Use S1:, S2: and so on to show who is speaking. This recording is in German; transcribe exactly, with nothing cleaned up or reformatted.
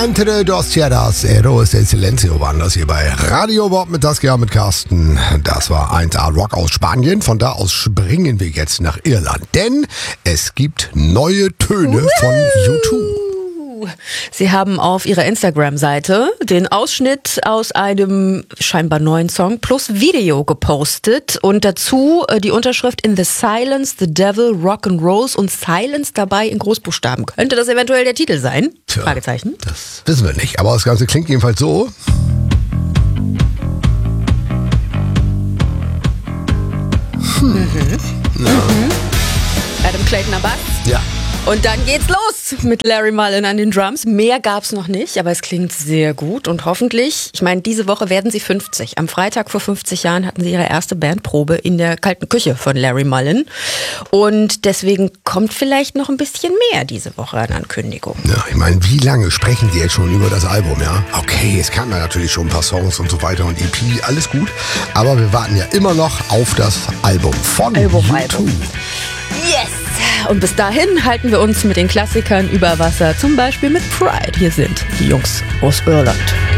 S1: Entre dos tierras, Eros del Silencio waren das hier bei Radio Bob mit Saskia mit Carsten. Das war eins A Rock aus Spanien. Von da aus springen wir jetzt nach Irland, denn es gibt neue Töne von U zwei.
S2: Sie haben auf ihrer Instagram-Seite den Ausschnitt aus einem scheinbar neuen Song plus Video gepostet und dazu die Unterschrift In the Silence, the Devil, Rock and Rolls und Silence dabei in Großbuchstaben. Könnte das eventuell der Titel sein?
S1: Tja,
S2: Fragezeichen.
S1: Das wissen wir nicht, aber das Ganze klingt jedenfalls so.
S2: Hm. Mhm. Ja. Mhm. Adam Clayton am Bass.
S1: Ja.
S2: Und dann geht's los mit Larry Mullen an den Drums. Mehr gab's noch nicht, aber es klingt sehr gut und hoffentlich, ich meine, diese Woche werden sie fünfzig. Am Freitag vor fünfzig Jahren hatten sie ihre erste Bandprobe in der kalten Küche von Larry Mullen. Und deswegen kommt vielleicht noch ein bisschen mehr diese Woche an Ankündigung.
S1: Ja, ich meine, wie lange sprechen Sie jetzt schon über das Album, ja? Okay, es kamen ja natürlich schon ein paar Songs und so weiter und E P, alles gut. Aber wir warten ja immer noch auf das Album von
S2: Album,
S1: U zwei.
S2: Album. Yes! Und bis dahin halten wir uns mit den Klassikern über Wasser, zum Beispiel mit Pride. Hier sind die Jungs aus Irland.